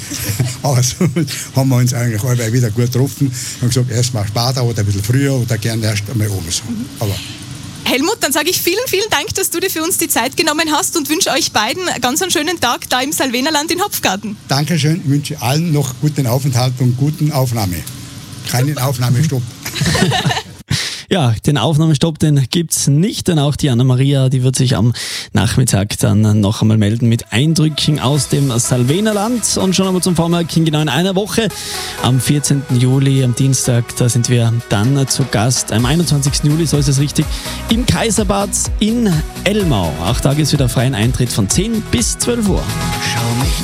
Aber so haben wir uns eigentlich alle wieder gut getroffen und gesagt, erst mal später oder ein bisschen früher oder gerne erst einmal oben so. Aber Helmut, dann sage ich vielen, vielen Dank, dass du dir für uns die Zeit genommen hast und wünsche euch beiden ganz einen schönen Tag da im Salvenerland in Hopfgarten. Dankeschön, ich wünsche allen noch guten Aufenthalt und guten Aufnahme. Keinen Aufnahmestopp. Ja, den Aufnahmestopp, den gibt's nicht, denn auch die Anna-Maria, die wird sich am Nachmittag dann noch einmal melden mit Eindrücken aus dem Salvenerland. Und schon einmal zum Vormerk in genau in einer Woche, am 14. Juli, am Dienstag, da sind wir dann zu Gast, am 21. Juli, so ist es richtig, im Kaiserbad in Elmau. Auch da gibt's wieder freien Eintritt von 10 bis 12 Uhr. Schau mich